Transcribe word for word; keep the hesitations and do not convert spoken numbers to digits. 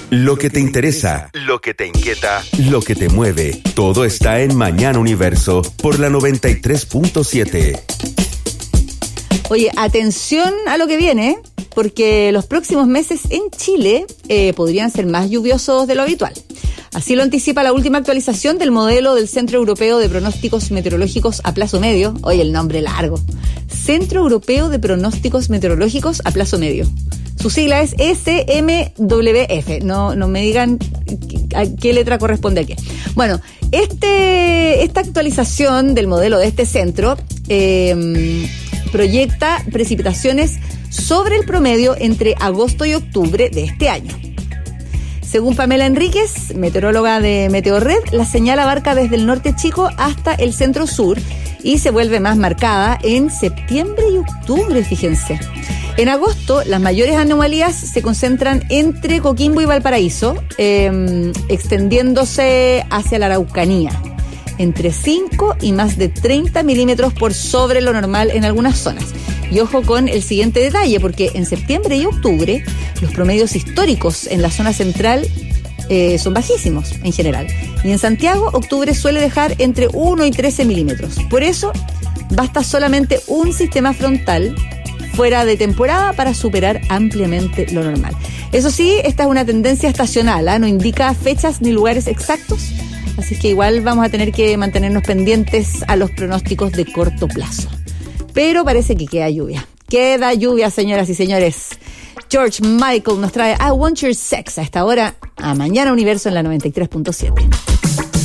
Lo que te interesa, lo que te inquieta, lo que te mueve, todo está en Mañana Universo por la noventa y tres punto siete. Oye, atención a lo que viene, porque los próximos meses en Chile eh, podrían ser más lluviosos de lo habitual. Así lo anticipa la última actualización del modelo del Centro Europeo de Pronósticos Meteorológicos a Plazo Medio. Oye, el nombre largo. Centro Europeo de Pronósticos Meteorológicos a Plazo Medio. Su sigla es S M W F. No, no me digan a qué letra corresponde a qué. Bueno, este, esta actualización del modelo de este centro eh, proyecta precipitaciones sobre el promedio entre agosto y octubre de este año. Según Pamela Enríquez, meteoróloga de Meteorred, la señal abarca desde el norte chico hasta el centro sur y se vuelve más marcada en septiembre y octubre, fíjense. En agosto, las mayores anomalías se concentran entre Coquimbo y Valparaíso, eh, extendiéndose hacia la Araucanía, entre cinco y más de treinta milímetros por sobre lo normal en algunas zonas. Y ojo con el siguiente detalle, porque en septiembre y octubre los promedios históricos en la zona central eh, son bajísimos en general. Y en Santiago, octubre suele dejar entre uno y trece milímetros. Por eso, basta solamente un sistema frontal fuera de temporada para superar ampliamente lo normal. Eso sí, esta es una tendencia estacional, ¿eh? No indica fechas ni lugares exactos, así que igual vamos a tener que mantenernos pendientes a los pronósticos de corto plazo. Pero parece que queda lluvia. Queda lluvia, señoras y señores. George Michael nos trae I Want Your Sex a esta hora, a Mañana Universo en la noventa y tres punto siete.